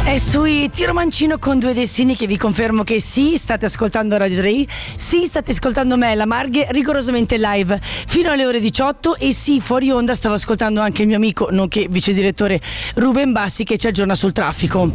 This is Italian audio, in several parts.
È sui Tiro Mancino con Due Destini che vi confermo che sì, state ascoltando Radio 3, sì, state ascoltando me, la Marghe, rigorosamente live fino alle ore 18 e sì, fuori onda stavo ascoltando anche il mio amico, nonché vice direttore Ruben Bassi che ci aggiorna sul traffico.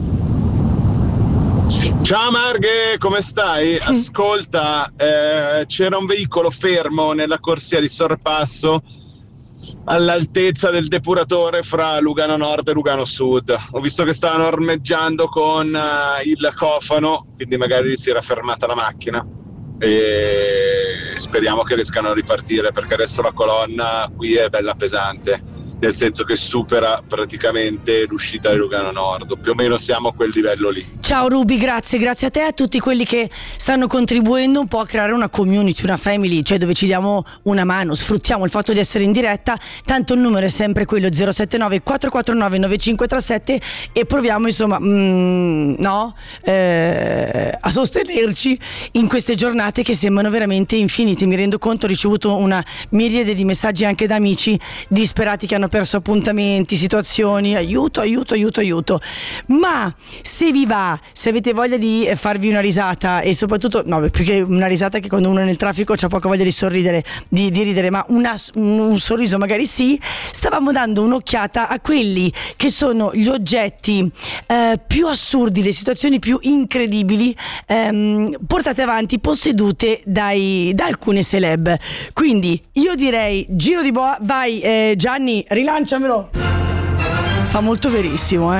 Ciao Marghe, come stai? Ascolta, c'era un veicolo fermo nella corsia di sorpasso all'altezza del depuratore fra Lugano Nord e Lugano Sud. Ho visto che stavano ormeggiando con il cofano, quindi magari si era fermata la macchina e speriamo che riescano a ripartire, perché adesso la colonna qui è bella pesante, nel senso che supera praticamente l'uscita di Lugano Nord, più o meno siamo a quel livello lì. Ciao Ruby, grazie a te e a tutti quelli che stanno contribuendo un po' a creare una community, una family, cioè dove ci diamo una mano, sfruttiamo il fatto di essere in diretta, tanto il numero è sempre quello 079 449 9537 e proviamo insomma a sostenerci in queste giornate che sembrano veramente infinite. Mi rendo conto, ho ricevuto una miriade di messaggi anche da amici disperati che hanno perso appuntamenti, situazioni, aiuto, ma se vi va, se avete voglia di farvi una risata e soprattutto, no, più che una risata che quando uno è nel traffico c'ha poca voglia di sorridere, di ridere, ma un sorriso magari sì, stavamo dando un'occhiata a quelli che sono gli oggetti più assurdi, le situazioni più incredibili portate avanti, possedute da alcune celeb. Quindi io direi giro di boa, vai Gianni, rilanciamelo. Fa molto verissimo,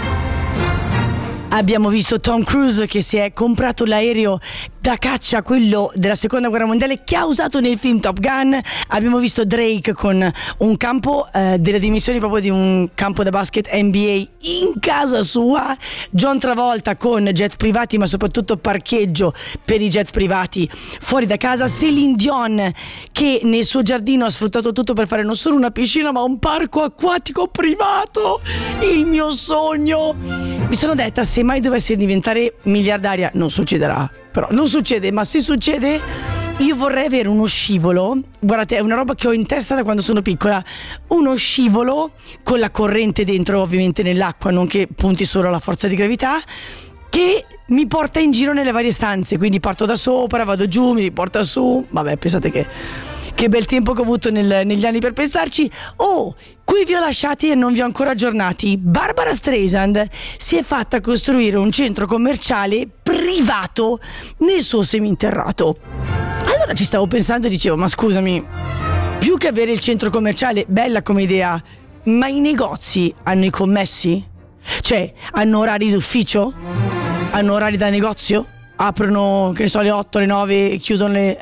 Abbiamo visto Tom Cruise che si è comprato l'aereo da caccia, quello della seconda guerra mondiale che ha usato nel film Top Gun. Abbiamo visto Drake con un campo delle dimensioni proprio di un campo da basket NBA in casa sua. John Travolta con jet privati, ma soprattutto parcheggio per i jet privati fuori da casa. Celine Dion che nel suo giardino ha sfruttato tutto per fare non solo una piscina ma un parco acquatico privato, il mio sogno. Mi sono detta, se mai dovessi diventare miliardaria, non succederà, però non succede, ma se succede io vorrei avere uno scivolo. Guardate, è una roba che ho in testa da quando sono piccola, uno scivolo con la corrente dentro, ovviamente nell'acqua, non che punti solo alla forza di gravità, che mi porta in giro nelle varie stanze, quindi parto da sopra, vado giù, mi riporta su. Vabbè, pensate che bel tempo che ho avuto negli anni per pensarci. Qui vi ho lasciati e non vi ho ancora aggiornati. Barbara Streisand si è fatta costruire un centro commerciale privato nel suo seminterrato. Allora ci stavo pensando e dicevo, ma scusami, più che avere il centro commerciale, bella come idea, ma i negozi hanno i commessi? Cioè, hanno orari d'ufficio? Hanno orari da negozio? Aprono, che ne so, alle 8, alle 9 e chiudono le...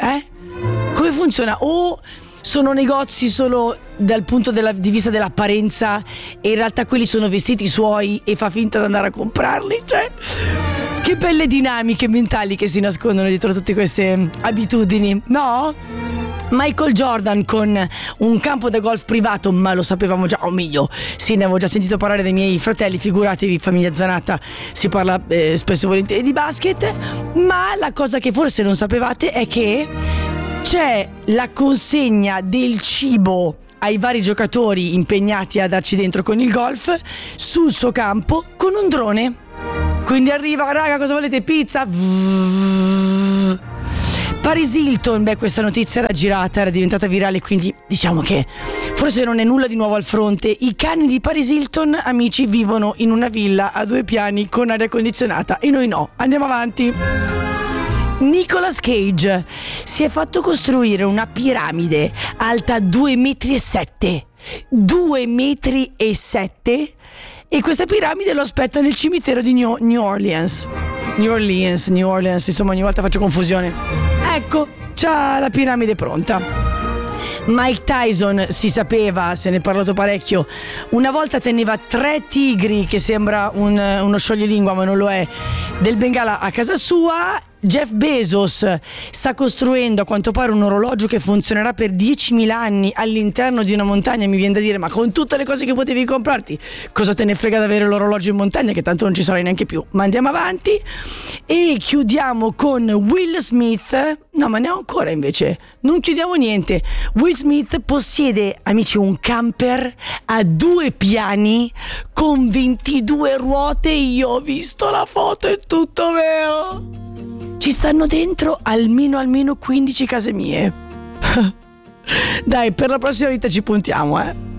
Come funziona? O sono negozi solo dal punto di vista dell'apparenza e in realtà quelli sono vestiti suoi e fa finta di andare a comprarli? Cioè, che belle dinamiche mentali che si nascondono dietro tutte queste abitudini, no? Michael Jordan con un campo da golf privato, ma lo sapevamo già, o meglio, sì, ne avevo già sentito parlare dai miei fratelli, figuratevi, famiglia Zanatta, si parla spesso e volentieri di basket, ma la cosa che forse non sapevate è che c'è la consegna del cibo ai vari giocatori impegnati a darci dentro con il golf sul suo campo con un drone. Quindi arriva, raga, cosa volete? Pizza? Paris Hilton, questa notizia era girata, era diventata virale, quindi diciamo che forse non è nulla di nuovo al fronte. I cani di Paris Hilton, amici, vivono in una villa a 2 piani con aria condizionata e noi no. Andiamo avanti. Nicolas Cage si è fatto costruire una piramide alta 2,7 metri. 2,7 metri e questa piramide lo aspetta nel cimitero di New Orleans, insomma ogni volta faccio confusione. Ecco, c'ha la piramide pronta. Mike Tyson, si sapeva, se ne è parlato parecchio, una volta teneva 3 tigri, che sembra uno scioglilingua ma non lo è, del Bengala a casa sua, Jeff Bezos sta costruendo a quanto pare un orologio che funzionerà per 10.000 anni all'interno di una montagna. Mi viene da dire, ma con tutte le cose che potevi comprarti, cosa te ne frega di avere l'orologio in montagna, che tanto non ci sarai neanche più. Ma andiamo avanti e chiudiamo con Will Smith. No, ma ne ho ancora invece, non chiudiamo niente. Will Smith possiede, amici, un camper a 2 piani con 22 ruote. Io ho visto la foto, è tutto vero. Ci stanno dentro almeno 15 case mie. Dai, per la prossima vita ci puntiamo,